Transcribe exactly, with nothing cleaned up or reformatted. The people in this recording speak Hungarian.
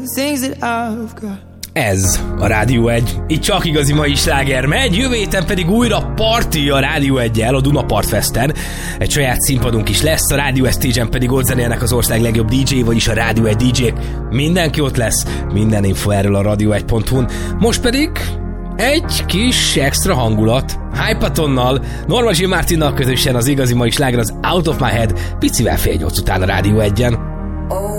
Ez a Rádió egy. Itt csak igazi mai sláger megy, jövő héten pedig újra party a Rádió eggyel a Dunapart Festen. Egy saját színpadunk is lesz, a Rádió egy stage-en pedig ott zenélnek az ország legjobb dé dzsé, vagyis a Rádió egy dé dzsék. Mindenki ott lesz, minden info erről a rádió egy pont hu-n. Most pedig egy kis extra hangulat. Hypatonnal, Norma Jean Martinnal közösen az igazi mai sláger az Out of My Head, picivel fél nyolc után a Rádió egyen.